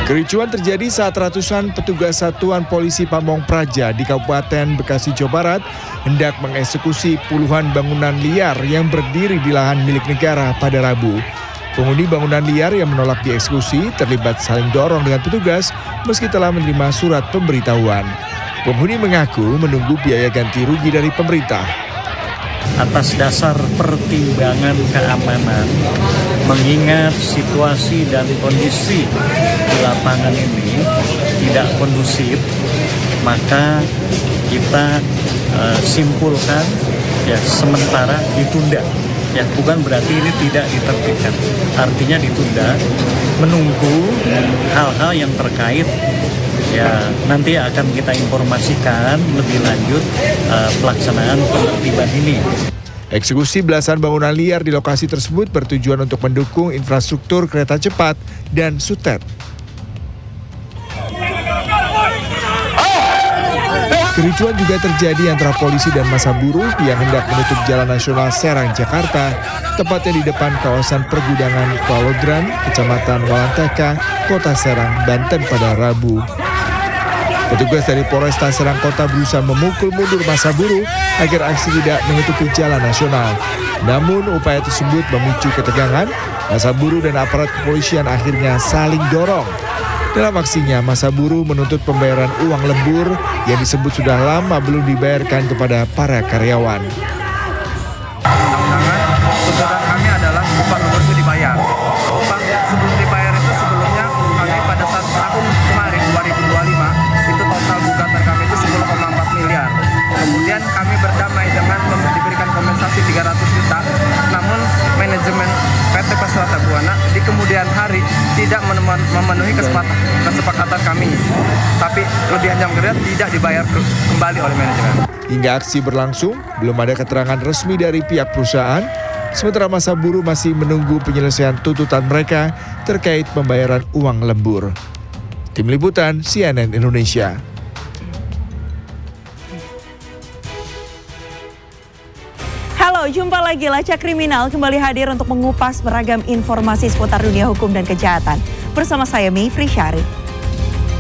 Kericuan terjadi saat ratusan petugas Satuan Polisi Pamong Praja di Kabupaten Bekasi, Jawa Barat hendak mengeksekusi puluhan bangunan liar yang berdiri di lahan milik negara pada Rabu. Penghuni bangunan liar yang menolak dieksekusi terlibat saling dorong dengan petugas meski telah menerima surat pemberitahuan. Penghuni mengaku menunggu biaya ganti rugi dari pemerintah. Atas dasar pertimbangan keamanan, mengingat situasi dan kondisi di lapangan ini tidak kondusif, maka kita simpulkan ya sementara ditunda. Ya, bukan berarti ini tidak ditertibkan, artinya ditunda, menunggu hal-hal yang terkait. Ya, nanti akan kita informasikan lebih lanjut pelaksanaan penertiban ini. Eksekusi belasan bangunan liar di lokasi tersebut bertujuan untuk mendukung infrastruktur kereta cepat dan SUTET. Kericuan juga terjadi antara polisi dan massa buruh yang hendak menutup Jalan Nasional Serang, Jakarta, tepatnya di depan kawasan pergudangan Kualodran, Kecamatan Walanteka, Kota Serang, Banten pada Rabu. Petugas dari Polresta Serang Kota berusaha memukul mundur massa buruh agar aksi tidak menutupi jalan nasional. Namun upaya tersebut memicu ketegangan, massa buruh dan aparat kepolisian akhirnya saling dorong. Dalam aksinya, massa buruh menuntut pembayaran uang lembur yang disebut sudah lama belum dibayarkan kepada para karyawan. Tuntutan kami adalah upah lembur itu dibayar. Upah sebelum dibayar itu sebelumnya kami pada saat tahun kemarin 2025 itu total gugatan kami itu 10,4 miliar. Kemudian kami berdamai dengan diberikan kompensasi 300 juta. Namun manajemen PT Pesawat Buana di kemudian hari tidak memenuhi kesepakatan kami. Tapi lebih panjang tidak dibayar kembali oleh manajemen. Hingga aksi berlangsung, belum ada keterangan resmi dari pihak perusahaan. Sementara massa buruh masih menunggu penyelesaian tuntutan mereka terkait pembayaran uang lembur. Tim Liputan CNN Indonesia. Halo, jumpa lagi. Lacak Kriminal kembali hadir untuk mengupas beragam informasi seputar dunia hukum dan kejahatan. Bersama saya Mayfri Syarif.